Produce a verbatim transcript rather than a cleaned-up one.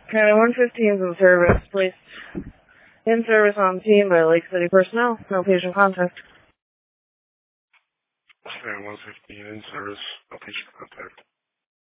County one fifteen is in service. Placed in service on team by Lake City personnel. No patient contact. County one fifteen in service. No patient contact.